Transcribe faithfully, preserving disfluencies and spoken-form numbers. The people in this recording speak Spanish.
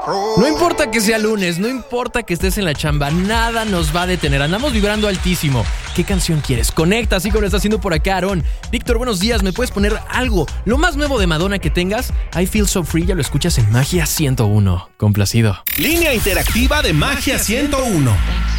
No importa que sea lunes, no importa que estés en la chamba, nada nos va a detener. Andamos vibrando altísimo. ¿Qué canción quieres? Conecta, así como lo está haciendo por acá Aarón. Víctor, buenos días, ¿me puedes poner algo? Lo más nuevo de Madonna que tengas. I Feel So Free, ya lo escuchas en Magia ciento uno. Complacido. Línea interactiva de Magia ciento uno.